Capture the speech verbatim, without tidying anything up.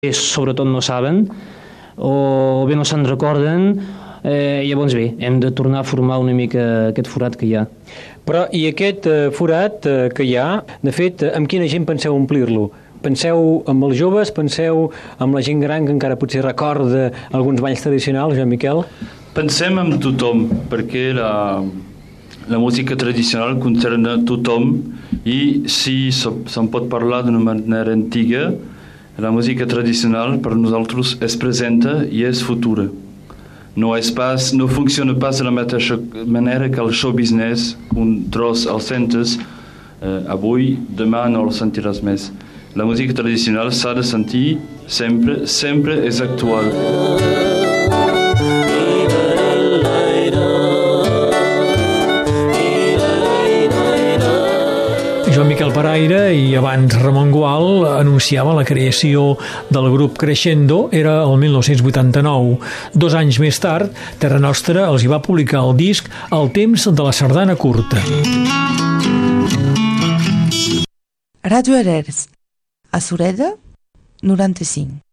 sobretot no saben o bé no se'n recorden, eh, llavors bé, hem de tornar a formar una mica aquest forat que hi ha. Però i aquest eh, forat eh, que hi ha, de fet, amb quina gent penseu omplir-lo? Penseu amb els joves, penseu amb la gent gran que encara potser recorda alguns balls tradicionals, Joan Miquel? Pensem amb tothom, perquè la, la música tradicional concerna tothom i si se'n pot parlar d'una manera antiga, la música tradicional per nosaltres és presenta i és futura. No, és pas, no funciona pas de la mateixa manera que el show business, un tros al sentes, eh, avui, demà no el sentiràs més. La música tradicional s'ha de sentir sempre, sempre és actual. Joan Miquel Paraire i abans Ramon Gual anunciava la creació del grup Crescendo, era el mil nou-cents vuitanta-nou. Dos anys més tard, Terra Nostra els hi va publicar el disc El temps de la sardana curta. Ràdio Arers, a Sureda, noranta-cinc.